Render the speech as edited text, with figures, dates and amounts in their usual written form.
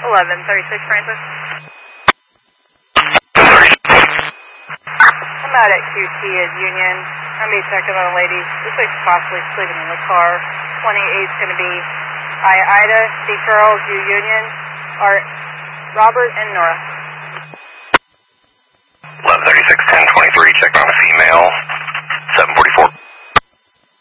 1136 Francis. I'm out at QT at Union. I'm being checked on a lady. Looks like she's possibly sleeping in the car. 28 is going to be Ida, C. Charles, U. Union, Art, Robert, and Nora. 1136 1023, check on a female.